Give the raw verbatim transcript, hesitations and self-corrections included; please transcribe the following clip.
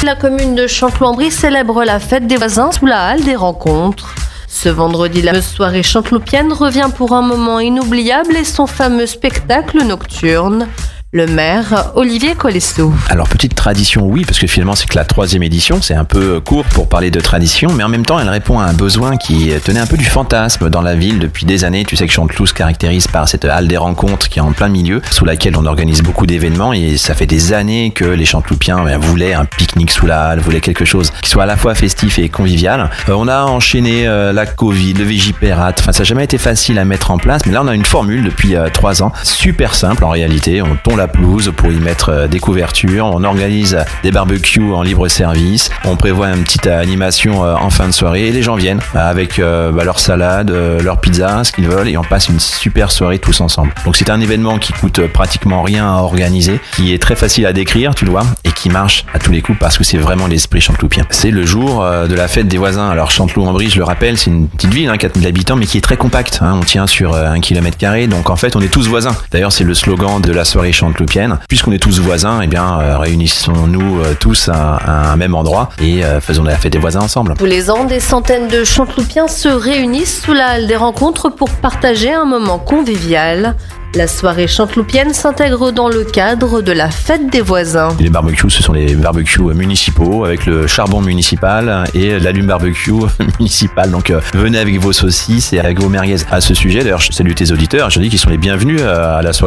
la commune de Chanteloup-en-Brie célèbre la fête des voisins sous la halle des rencontres. Ce vendredi, la soirée chanteloupienne revient pour un moment inoubliable et son fameux spectacle nocturne. Le maire, Olivier Colesso. Alors, petite tradition, oui, parce que finalement, c'est que la troisième édition, c'est un peu court pour parler de tradition, mais en même temps, elle répond à un besoin qui tenait un peu du fantasme dans la ville depuis des années. Tu sais que Chanteloup se caractérise par cette halle des rencontres qui est en plein milieu, sous laquelle on organise beaucoup d'événements, et ça fait des années que les Chanteloupiens ben, voulaient un pique-nique sous la halle, voulaient quelque chose qui soit à la fois festif et convivial. Euh, on a enchaîné euh, la Covid, le Vigipérate, enfin, ça n'a jamais été facile à mettre en place, mais là, on a une formule depuis euh, trois ans, super simple en réalité. On tombe la pelouse pour y mettre des couvertures, on organise des barbecues en libre service, on prévoit une petite animation en fin de soirée et les gens viennent avec euh, bah, leur salade, euh, leur pizza, ce qu'ils veulent et on passe une super soirée tous ensemble. Donc c'est un événement qui coûte pratiquement rien à organiser, qui est très facile à décrire, tu le vois, et qui marche à tous les coups parce que c'est vraiment l'esprit chanteloupien. C'est le jour euh, de la fête des voisins. Alors Chanteloup-en-Brie, je le rappelle, c'est une petite ville, hein, quatre mille habitants, mais qui est très compacte. Hein. On tient sur euh, un kilomètre carré, donc en fait on est tous voisins. D'ailleurs c'est le slogan de la soirée chanteloupienne. Puisqu'on est tous voisins, eh bien euh, réunissons-nous euh, tous à, à un même endroit et euh, faisons la fête des voisins ensemble. Tous les ans, des centaines de Chanteloupiens se réunissent sous la halle des rencontres pour partager un moment convivial. La soirée chanteloupienne s'intègre dans le cadre de la fête des voisins. Les barbecues, ce sont les barbecues municipaux avec le charbon municipal et l'allume barbecue municipal. Donc euh, venez avec vos saucisses et avec vos merguez. À ce sujet, d'ailleurs, je salue tes auditeurs, je dis qu'ils sont les bienvenus à la soirée